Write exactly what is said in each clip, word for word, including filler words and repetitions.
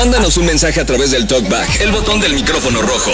Mándanos un mensaje a través del TalkBack, el botón del micrófono rojo.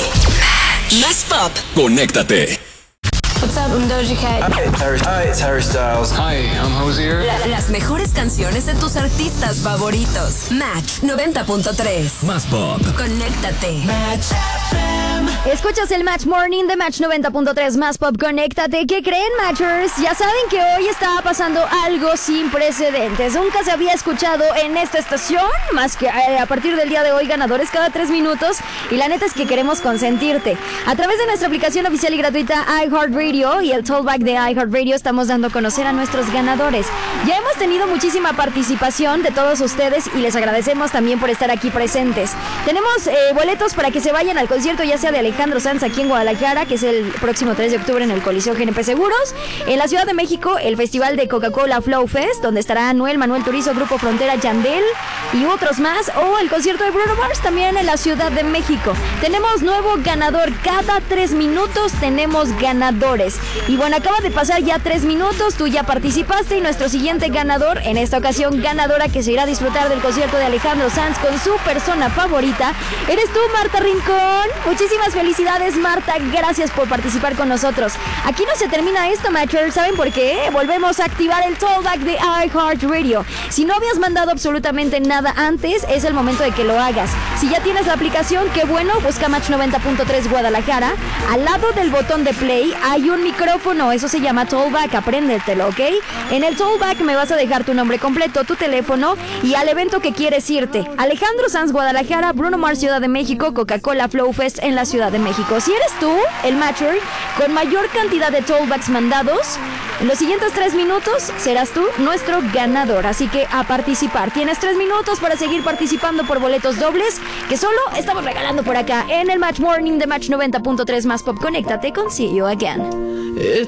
Más Pop. Conéctate. What's up, I'm Doja Cat. Hey, it's Harry, hi, it's Harry Styles. Hi, I'm Hozier. La, las mejores canciones de tus artistas favoritos. Match noventa punto tres. Más Pop. Conéctate. Match F M. Escuchas el Match Morning de Match noventa punto tres Más Pop. Conéctate. ¿Qué creen, Matchers? Ya saben que hoy estaba pasando algo sin precedentes. Nunca se había escuchado en esta estación, más que eh, a partir del día de hoy, ganadores cada tres minutos. Y la neta es que queremos consentirte. A través de nuestra aplicación oficial y gratuita iHeartRadio y el Tollback de iHeartRadio estamos dando a conocer a nuestros ganadores. Ya hemos tenido muchísima participación de todos ustedes y les agradecemos también por estar aquí presentes. Tenemos eh, boletos para que se vayan al concierto, ya sea de Alejandro Sanz aquí en Guadalajara, que es el próximo tres de octubre en el Coliseo G N P Seguros. En la Ciudad de México, el Festival de Coca-Cola Flow Fest, donde estará Anuel, Manuel Turizo, Grupo Frontera, Yandel y otros más. O el concierto de Bruno Mars también en la Ciudad de México. Tenemos nuevo ganador. Cada tres minutos tenemos ganadores. Y bueno, acaba de pasar ya tres minutos, tú ya participaste y nuestro siguiente ganador, en esta ocasión ganadora que se irá a disfrutar del concierto de Alejandro Sanz con su persona favorita, eres tú, Marta Rincón. Muchísimas felicidades, Marta, gracias por participar con nosotros. Aquí no se termina esto, Matcher, ¿saben por qué? Volvemos a activar el Tollback de iHeartRadio. Si no habías mandado absolutamente nada antes, es el momento de que lo hagas. Si ya tienes la aplicación, qué bueno, busca Match noventa punto tres Guadalajara. Al lado del botón de play hay un micrófono, eso se llama Tollback, apréndetelo, ¿ok? En el Tollback me vas a dejar tu nombre completo, tu teléfono y al evento que quieres irte. Alejandro Sanz Guadalajara, Bruno Mars Ciudad de México, Coca-Cola Flow Fest en la Ciudad de México. Si eres tú, el matcher, con mayor cantidad de Tollbacks mandados, en los siguientes tres minutos serás tú nuestro ganador. Así que a participar. Tienes tres minutos para seguir participando por boletos dobles que solo estamos regalando por acá en el Match Morning de Match noventa punto tres Más Pop. Conéctate con See You Again. It